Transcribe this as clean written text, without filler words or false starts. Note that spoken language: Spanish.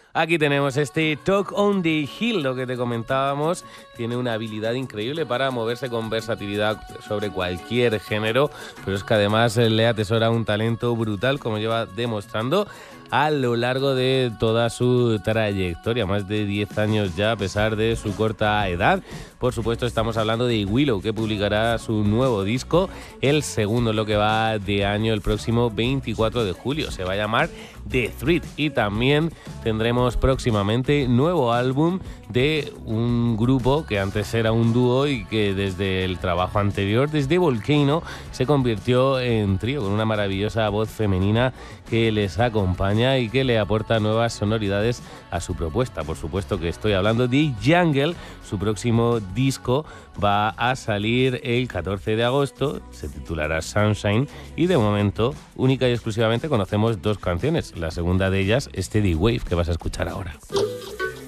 Aquí tenemos este Talk on the Hill, lo que te comentábamos. Tiene una habilidad increíble para moverse con versatilidad sobre cualquier género, pero es que además le atesora un talento brutal, como lleva demostrando a lo largo de toda su trayectoria, más de 10 años ya a pesar de su corta edad. Por supuesto estamos hablando de Willow, que publicará su nuevo disco, el segundo en lo que va de año, el próximo 24 de julio. Se va a llamar The Thread y también tendremos próximamente nuevo álbum de un grupo que antes era un dúo y que desde el trabajo anterior, desde Volcano, se convirtió en trío con una maravillosa voz femenina que les acompaña y que le aporta nuevas sonoridades a su propuesta. Por supuesto que estoy hablando de Jungle. Su próximo disco va a salir el 14 de agosto, se titulará Sunshine y de momento, única y exclusivamente, conocemos dos canciones. La segunda de ellas es The Wave, que vas a escuchar ahora.